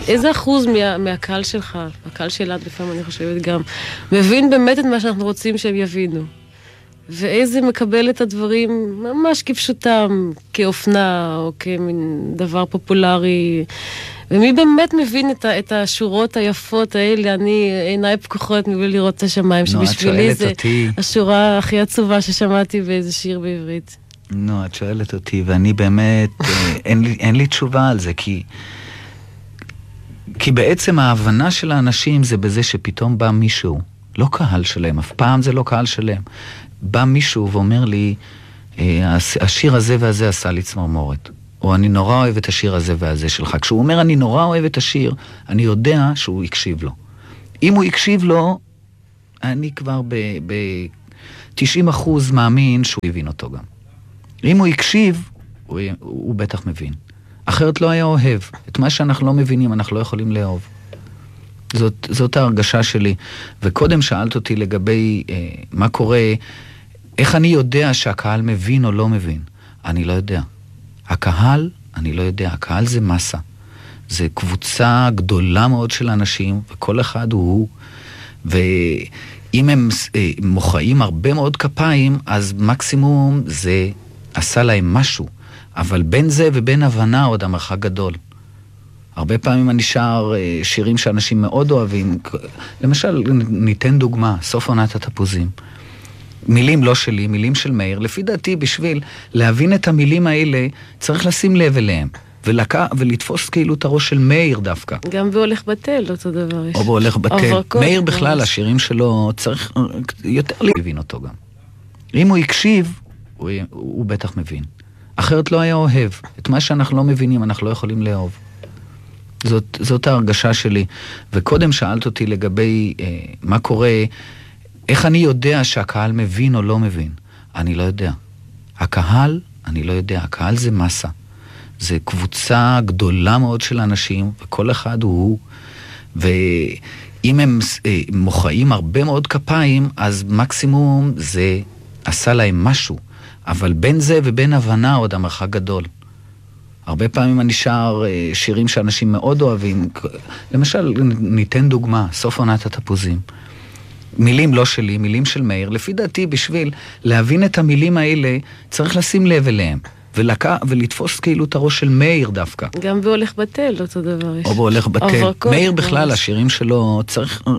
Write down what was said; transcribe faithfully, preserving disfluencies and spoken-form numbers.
איזה אחוז מה, מהקהל שלך, הקהל שלנו לפעמים אני חושבת גם, מבין באמת את מה שאנחנו רוצים שהם יבינו. ואיזה מקבל את הדברים ממש כפשוטם, כאופנה או כמין דבר פופולרי. ומי באמת מבין את, ה, את השורות היפות האלה, אני עיניי פקוחות מבלי לראות את השמיים, נו, שבשבילי זה אותי... השורה הכי עצובה ששמעתי באיזה שיר בעברית. נו, את שואלת אותי, ואני באמת, אין לי, אין לי תשובה על זה, כי, כי בעצם ההבנה של האנשים זה בזה שפתאום בא מישהו, לא קהל שלם, אף פעם זה לא קהל שלם, בא מישהו ואומר לי, השיר הזה והזה עשה לי צמרמורת, או אני נורא אוהב את השיר הזה והזה שלך. כשהוא אומר אני נורא אוהב את השיר, אני יודע שהוא יקשיב לו. אם הוא יקשיב לו, אני כבר ב-תשעים אחוז מאמין שהוא יבין אותו גם. אם הוא יקשיב, הוא, הוא בטח מבין. אחרת לא היה אוהב. את מה שאנחנו לא מבינים, אנחנו לא יכולים לאהוב. זאת, זאת ההרגשה שלי. וקודם שאלת אותי לגבי אה, מה קורה, איך אני יודע שהקהל מבין או לא מבין. אני לא יודע. הקהל, אני לא יודע. הקהל זה מסה. זה קבוצה גדולה מאוד של אנשים, וכל אחד הוא הוא. ואם הם אה, מוחאים הרבה מאוד כפיים, אז מקסימום זה עשה להם משהו. אבל בין זה ובין הבנה עוד המרחק גדול. הרבה פעמים אני שר שירים שאנשים מאוד אוהבים. למשל, ניתן דוגמה, סוף עונת התפוזים. מילים לא שלי, מילים של מאיר. לפי דעתי, בשביל להבין את המילים האלה, צריך לשים לב אליהם. ולקה, ולתפוס כאילו את הראש של מאיר דווקא. גם בהולך בטל, אותו דבר. או בהולך בטל. מאיר בכלל, השירים שלו, צריך יותר להבין אותו גם. אם הוא יקשיב, הוא, הוא בטח מבין. אחרת לא היה אוהב. את מה שאנחנו לא מבינים, אנחנו לא יכולים לאהוב. זאת, זאת ההרגשה שלי. וקודם שאלת אותי לגבי אה, מה קורה, איך אני יודע שהקהל מבין או לא מבין. אני לא יודע. הקהל, אני לא יודע. הקהל זה מסה. זה קבוצה גדולה מאוד של אנשים, וכל אחד הוא הוא. ואם הם אה, מוחאים הרבה מאוד כפיים, אז מקסימום זה עשה להם משהו. אבל בין זה ובין הבנה עוד המרחק גדול. הרבה פעמים אני שר שירים שאנשים מאוד אוהבים. למשל, ניתן דוגמה, סוף עונת התפוזים. מילים לא שלי, מילים של מאיר. לפי דעתי, בשביל להבין את המילים האלה, צריך לשים לב אליהם. ולקה, ולתפוס כאילו את הראש של מאיר דווקא. גם בהולך בטל, אותו דבר. או בהולך בטל. מאיר בכלל, השירים שלו צריך